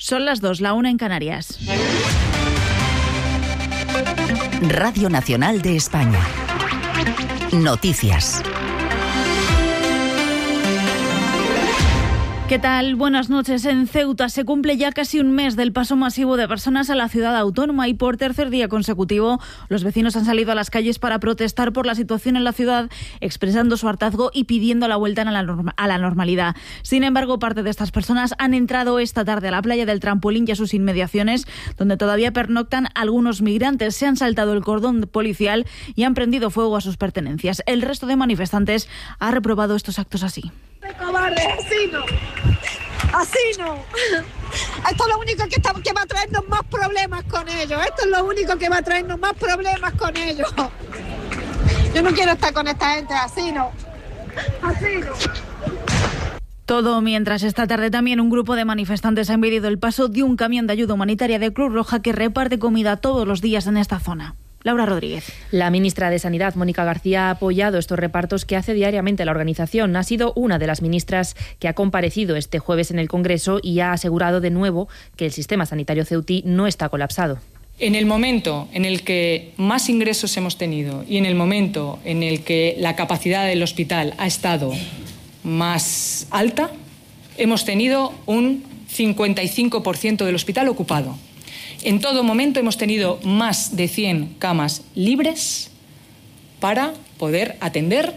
Son las 2, la 1 en Canarias. Radio Nacional de España. Noticias. ¿Qué tal? Buenas noches. En Ceuta se cumple ya casi un mes del paso masivo de personas a la ciudad autónoma y por tercer día consecutivo los vecinos han salido a las calles para protestar por la situación en la ciudad, expresando su hartazgo y pidiendo la vuelta a la normalidad. Sin embargo, parte de estas personas han entrado esta tarde a la playa del Trampolín y a sus inmediaciones, donde todavía pernoctan algunos migrantes. Se han saltado el cordón policial y han prendido fuego a sus pertenencias. El resto de manifestantes ha reprobado estos actos así. ¡Cobarde! ¡Así no! ¡Así no! Esto es lo único que va a traernos más problemas con ellos. Esto es lo único que va a traernos más problemas con ellos. Yo no quiero estar con esta gente. Así no. Así no. Todo mientras esta tarde también un grupo de manifestantes ha impedido el paso de un camión de ayuda humanitaria de Cruz Roja que reparte comida todos los días en esta zona. Laura Rodríguez. La ministra de Sanidad, Mónica García, ha apoyado estos repartos que hace diariamente la organización. Ha sido una de las ministras que ha comparecido este jueves en el Congreso y ha asegurado de nuevo que el sistema sanitario ceutí no está colapsado. En el momento en el que más ingresos hemos tenido y en el momento en el que la capacidad del hospital ha estado más alta, hemos tenido un 55% del hospital ocupado. En todo momento hemos tenido más de 100 camas libres para poder atender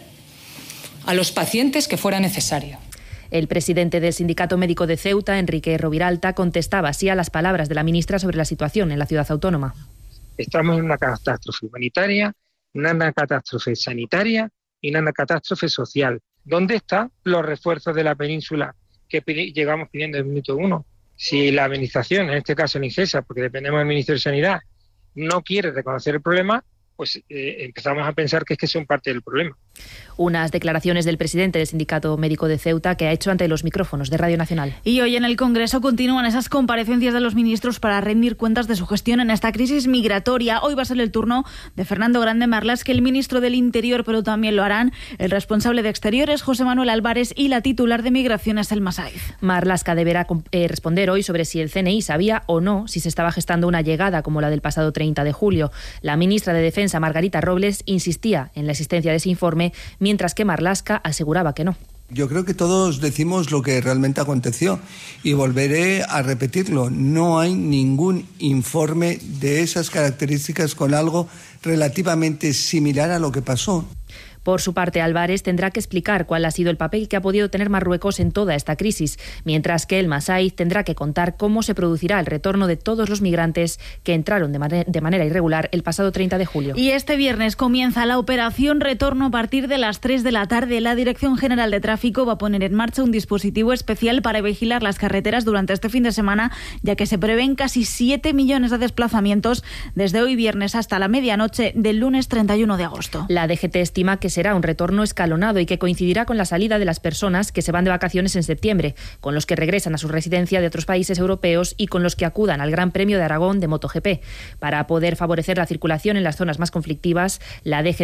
a los pacientes que fuera necesario. El presidente del Sindicato Médico de Ceuta, Enrique Roviralta, contestaba así a las palabras de la ministra sobre la situación en la ciudad autónoma. Estamos en una catástrofe humanitaria, una catástrofe sanitaria y una catástrofe social. ¿Dónde están los refuerzos de la península que llegamos pidiendo en el minuto 1? Si la administración, en este caso en IGESA, porque dependemos del Ministerio de Sanidad, no quiere reconocer el problema, pues empezamos a pensar que es que son parte del problema. Unas declaraciones del presidente del Sindicato Médico de Ceuta que ha hecho ante los micrófonos de Radio Nacional. Y hoy en el Congreso continúan esas comparecencias de los ministros para rendir cuentas de su gestión en esta crisis migratoria. Hoy va a ser el turno de Fernando Grande Marlaska, el ministro del Interior, pero también lo harán el responsable de Exteriores, José Manuel Álvarez, y la titular de Migraciones, Elma Saiz. Marlaska deberá responder hoy sobre si el CNI sabía o no si se estaba gestando una llegada como la del pasado 30 de julio. La ministra de Defensa, Margarita Robles, insistía en la existencia de ese informe, mientras que Marlaska aseguraba que no. Yo creo que todos decimos lo que realmente aconteció y volveré a repetirlo. No hay ningún informe de esas características con algo relativamente similar a lo que pasó. Por su parte, Álvarez tendrá que explicar cuál ha sido el papel que ha podido tener Marruecos en toda esta crisis, mientras que Elma Saiz tendrá que contar cómo se producirá el retorno de todos los migrantes que entraron de manera irregular el pasado 30 de julio. Y este viernes comienza la operación Retorno a partir de las 3 de la tarde. La Dirección General de Tráfico va a poner en marcha un dispositivo especial para vigilar las carreteras durante este fin de semana, ya que se prevén casi 7 millones de desplazamientos desde hoy viernes hasta la medianoche del lunes 31 de agosto. La DGT estima que será un retorno escalonado y que coincidirá con la salida de las personas que se van de vacaciones en septiembre, con los que regresan a su residencia de otros países europeos y con los que acudan al Gran Premio de Aragón de MotoGP. Para poder favorecer la circulación en las zonas más conflictivas, la DGT